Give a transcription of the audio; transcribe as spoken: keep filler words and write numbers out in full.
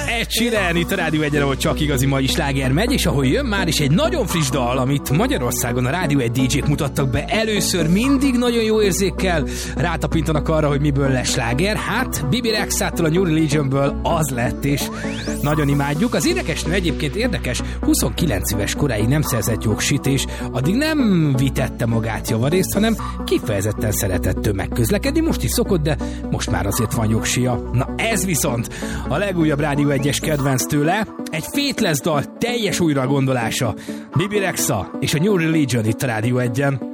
Ed Sheeran itt a Rádió egyen, ahol csak igazi mai sláger megy, és ahol jön már is egy nagyon friss dal, amit Magyarországon a Rádió egy dé jék mutattak be először, mindig nagyon jó érzékkel rátapintanak arra, hogy miből lesz sláger. Hát Bibi Rexától, a New Religionből az lett, és nagyon imádjuk. Az énekesnő egyébként érdekes, huszonkilenc éves koráig nem szerzett jogsit, és addig nem vitette magát javarészt, hanem kifejezetten szeretett tömegközlekedni. Most is szokott, de most már azért van jogsia. Na ez viszont a legújabb Rádió egyes kedvenc tőle, egy Faithless dal teljes újragondolása. Bibi Rexa és a New Religion itt a Rádió egyen.